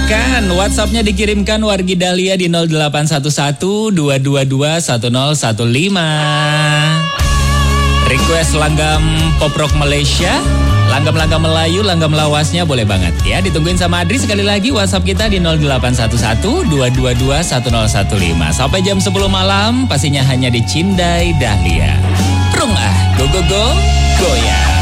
Silakan WhatsApp-nya dikirimkan Wargi Dahlia di 0811 222 1015. Request langgam pop rock Malaysia, langgam-langgam Melayu, langgam lawasnya boleh banget ya. Ditungguin sama Adri sekali lagi WhatsApp kita di 0811 222 1015. Sampai jam 10 malam pastinya hanya di Cindai Dahlia. Prung go goyang.